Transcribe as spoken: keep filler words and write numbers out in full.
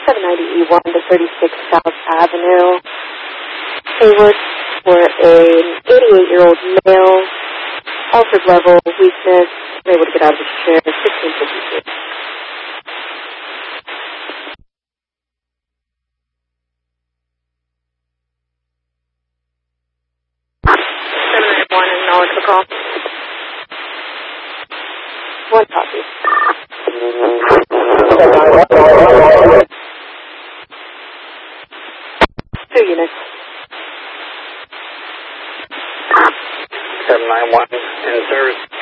seven ninety E one to thirty-six South Avenue. Hayward for an eighty-eight-year-old male, Alfred level weakness, able to get out of his chair, sixteen fifty-two. seven ninety-one, acknowledge the call. One copy. Two units. seven nine one in service.